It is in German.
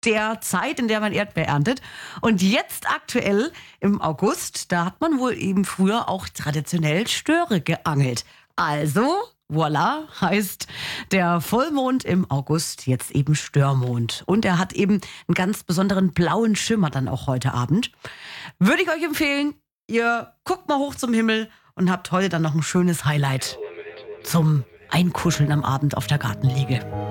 der Zeit, in der man Erdbeer erntet. Und jetzt aktuell im August, da hat man wohl eben früher auch traditionell Störe geangelt. Also, voilà, heißt der Vollmond im August jetzt eben Störmond. Und er hat eben einen ganz besonderen blauen Schimmer dann auch heute Abend. Würde ich euch empfehlen, ihr guckt mal hoch zum Himmel und habt heute dann noch ein schönes Highlight zum Einkuscheln am Abend auf der Gartenliege.